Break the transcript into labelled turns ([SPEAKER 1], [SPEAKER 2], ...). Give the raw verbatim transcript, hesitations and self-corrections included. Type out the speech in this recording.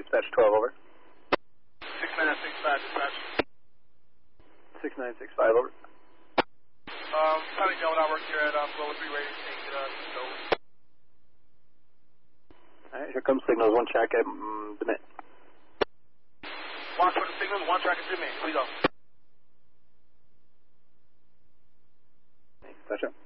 [SPEAKER 1] dispatch twelve, over.
[SPEAKER 2] six nine six five, dispatch.
[SPEAKER 1] six nine six five, over.
[SPEAKER 2] Um, Tommy Jones, I work here at um, Global three Radio. Can you get uh, over?
[SPEAKER 1] Alright, here comes signals, one track at um, the net.
[SPEAKER 2] Watch for the signals, one track at the minute. Please go.
[SPEAKER 1] Touch up.